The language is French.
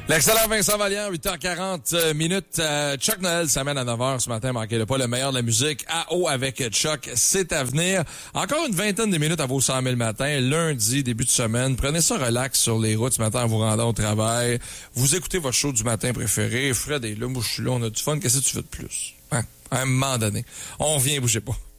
L'excellent Vincent Vallière, 8h40 minutes. Chuck Noël s'amène à 9h ce matin. Manquez-le pas, le meilleur de la musique à eau avec Chuck, c'est à venir. Encore une vingtaine de minutes à vos 100 000 matins. Lundi, début de semaine. Prenez ça relax sur les routes ce matin en vous rendant au travail. Vous écoutez votre show du matin préféré. Fred est là, moi je suis là, on a du fun. Qu'est-ce que tu veux de plus? Hein? À un moment donné. On vient, bougez pas.